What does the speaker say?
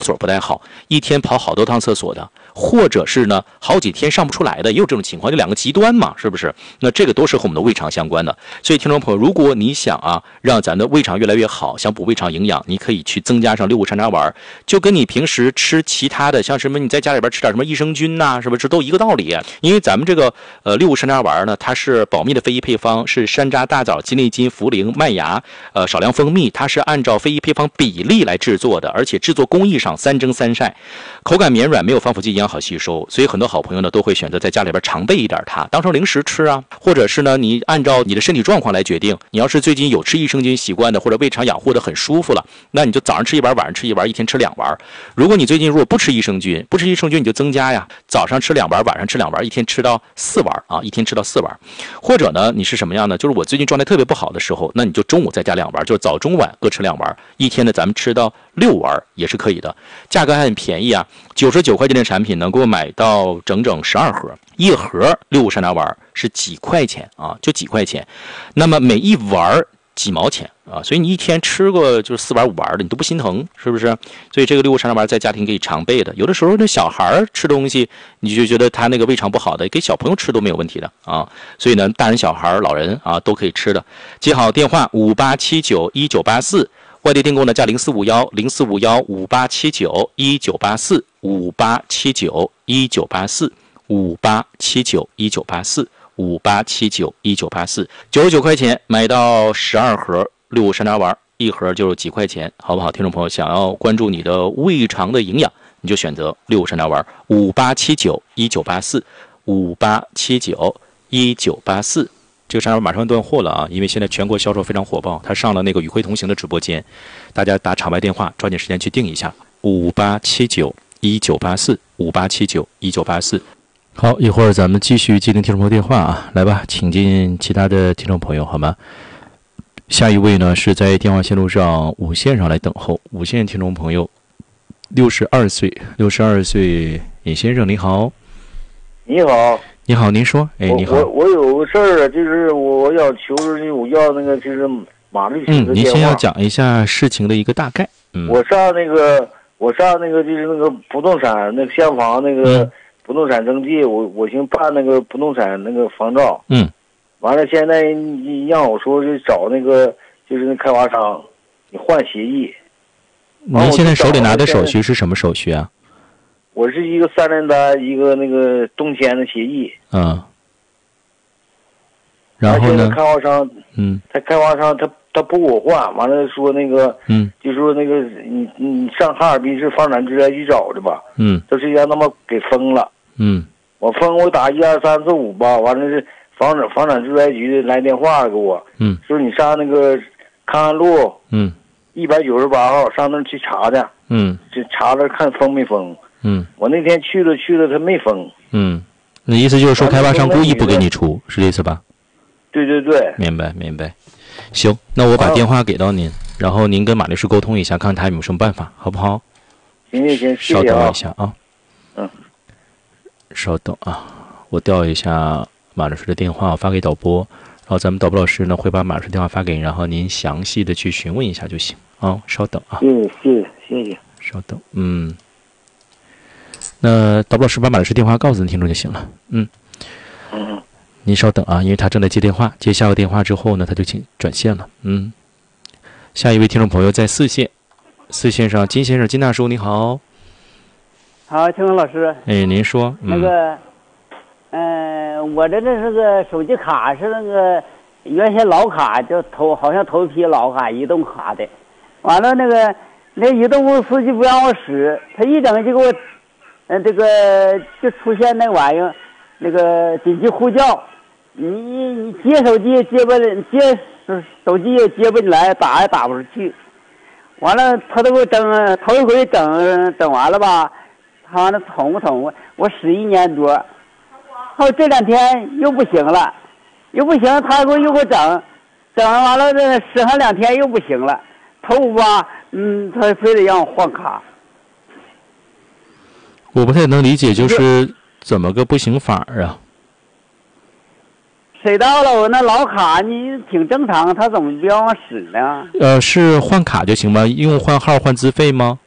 所不太好，一天跑好多趟厕所的，或者是呢好几天上不出来的，也有这种情况，就两个极端嘛，是不是？那这个都是和我们的胃肠相关的。所以听众朋友，如果你想让咱的胃肠越来越好，想补胃肠营养，你可以去增加上6物山楂丸，就跟你平时吃其他的，像什么你在家里边吃点什么益生菌呐，是不是都一个道理？因为咱们这个6物山楂丸呢，它是保密的非遗配方，是山楂、大枣、鸡内金、茯苓、麦芽，少量蜂蜜，它是按照非遗配方比例来制作的，而且制作工艺上3蒸3晒，口感绵软，没有防腐剂，营养好吸收。所以很多好朋友呢都会选择在家里边常备一点它，当成零食吃啊，或者是呢你按照你的身体状况来决定。你要是最近有吃益生菌习惯的，或者胃肠养护的很舒服了，那你就早上吃1丸，晚上吃1丸，一天吃2丸。如果你最近如果不吃益生菌，你就增加呀，早上吃2丸，晚上吃2丸，一天吃到4丸啊，一天吃到4丸。或者呢你是什么样呢？就是我最近状态特别不好的时候，那你就中午再加2丸，就是早中晚各吃2丸，一天呢咱们吃到6丸也是可以的。价格还很便宜啊，99块钱的产品能够买到整整12盒，一盒6物山楂丸是几块钱啊，就几块钱。那么每一丸几毛钱啊，所以你一天吃个就是4丸5丸的，你都不心疼，是不是？所以这个6物山楂丸在家庭可以常备的。有的时候那小孩吃东西，你就觉得他那个胃肠不好的，给小朋友吃都没有问题的啊。所以呢，大人、小孩、老人啊都可以吃的。记好电话58791984。外地订购呢，加0451-04519-1984，5879-1984，5879-1984，5879-1984，99块钱买到12盒6物山楂丸，一盒就是几块钱，好不好？听众朋友，想要关注你的胃肠的营养，你就选择6物山楂丸，5879-1984，5879-1984。这个山楂丸马上断货了啊，因为现在全国销售非常火爆，它上了那个与会同行的直播间，大家打场外电话，抓紧时间去订一下5879-1984，5879-1984。好，一会儿咱们继续接听听众朋友电话啊，来吧，请进其他的听众朋友好吗？下一位呢是在电话线路上5线上来等候，5线听众朋友，62岁尹先生，你好。 你好。 你好，您说。哎，你好。 我有个事儿，就是我要求是我要那个就是马律师的电话。 您先要讲一下事情的一个大概。 我上那个就是那个不动产那个现房那个不动产登记，我寻办那个不动产那个房照。完了现在让我说是找那个就是那开发商，你换协议。 您现在手里拿的手续是什么手续啊？ 我是一个3联单，一个那个动迁的协议。 然后呢？ 开发商，他开发商他不给我换，完了说那个，就说那个你上哈尔滨市房产住宅局找的吧，都是让他们给封了。我打1、2、3、4、5吧，完了是房产住宅局的来电话给我，说你上那个康安路198号上那去查去，就查着看封没封。我那天去了，他没封。 那意思就是说开发商故意不给你出，是这意思吧？ 对对对， 明白。行，那我把电话给到您，然后您跟马律师沟通一下，看看他有没有什么办法，好不好？ 行，谢谢稍等我一下啊。稍等啊，我调一下马律师的电话，我发给导播，然后咱们导播老师呢会把马律师电话发给您，然后您详细的去询问一下就行啊。稍等啊。 谢谢。 稍等，那导播老师把马律师电话告诉听众就行了。您稍等啊，因为他正在接电话，接下个电话之后呢，他就请转线了。下一位听众朋友在4线上，金先生，金大叔，你好。 好，请问老师。 哎，您说。 那个，我这是个手机卡，是那个原先老卡，就好像头一批老卡，移动卡的。完了那移动公司就不让我使，他一整就给我，这个就出现那玩意儿，那个紧急呼叫，你接手机也接不，接手机也接不进来，打也打不出去。完了，他都给我整，头一回整完了吧，他那捅我使1年多，后这2天又不行了，他又给我整完了，这使上2天又不行了，头5吧，他非得让我换卡。 我不太能理解，就是怎么个不行法啊？ 谁到了我那老卡，你挺正常，他怎么不让我使呢？ 是换卡就行吗？用换号换资费吗？